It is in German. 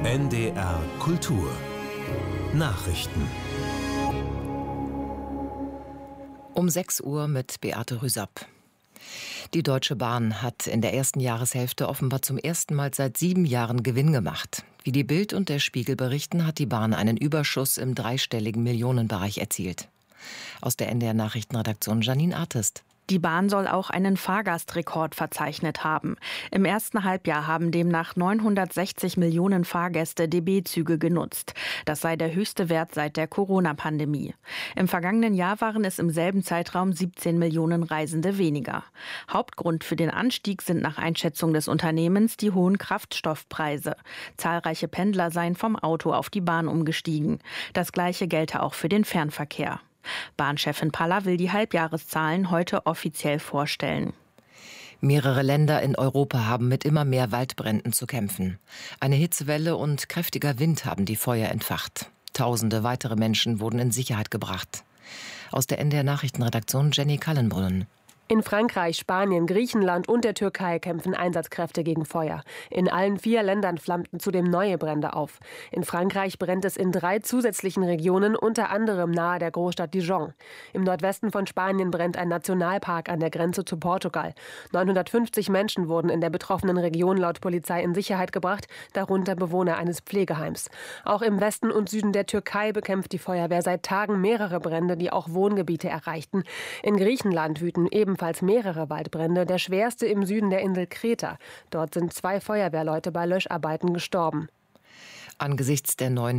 NDR Kultur Nachrichten. Um 6 Uhr mit Beate Rüsapp. Die Deutsche Bahn hat in der ersten Jahreshälfte offenbar zum ersten Mal seit 7 Jahren Gewinn gemacht. Wie die Bild und der Spiegel berichten, hat die Bahn einen Überschuss im dreistelligen Millionenbereich erzielt. Aus der NDR Nachrichtenredaktion Janine Artist. Die Bahn soll auch einen Fahrgastrekord verzeichnet haben. Im ersten Halbjahr haben demnach 960 Millionen Fahrgäste DB-Züge genutzt. Das sei der höchste Wert seit der Corona-Pandemie. Im vergangenen Jahr waren es im selben Zeitraum 17 Millionen Reisende weniger. Hauptgrund für den Anstieg sind nach Einschätzung des Unternehmens die hohen Kraftstoffpreise. Zahlreiche Pendler seien vom Auto auf die Bahn umgestiegen. Das Gleiche gelte auch für den Fernverkehr. Bahnchefin Paller will die Halbjahreszahlen heute offiziell vorstellen. Mehrere Länder in Europa haben mit immer mehr Waldbränden zu kämpfen. Eine Hitzewelle und kräftiger Wind haben die Feuer entfacht. Tausende weitere Menschen wurden in Sicherheit gebracht. Aus der NDR Nachrichtenredaktion Jenny Kallenbrunn. In Frankreich, Spanien, Griechenland und der Türkei kämpfen Einsatzkräfte gegen Feuer. In allen 4 Ländern flammten zudem neue Brände auf. In Frankreich brennt es in 3 zusätzlichen Regionen, unter anderem nahe der Großstadt Dijon. Im Nordwesten von Spanien brennt ein Nationalpark an der Grenze zu Portugal. 950 Menschen wurden in der betroffenen Region laut Polizei in Sicherheit gebracht, darunter Bewohner eines Pflegeheims. Auch im Westen und Süden der Türkei bekämpft die Feuerwehr seit Tagen mehrere Brände, die auch Wohngebiete erreichten. In Griechenland wüten ebenfalls mehrere Waldbrände, der schwerste im Süden der Insel Kreta. Dort sind 2 Feuerwehrleute bei Löscharbeiten gestorben. Angesichts der neuen